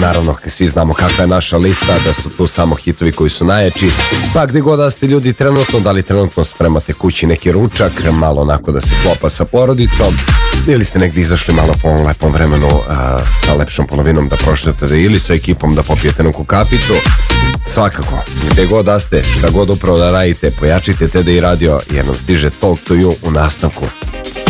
naravno svi znamo kakva je naša lista, da su tu samo hitovi koji su najjači. Pa gde god da ste ljudi trenutno, da li trenutno spremate kući neki ručak, malo onako da se klopa sa porodicom, ili ste negdje izašli malo po ovom lepom vremenu sa lepšom polovinom da prošetate ili sa ekipom da popijete neku kaficu, svakako gde god da ste, šta god upravo da radite, pojačite TDI radio jer nam stiže Talk to You u nastavku.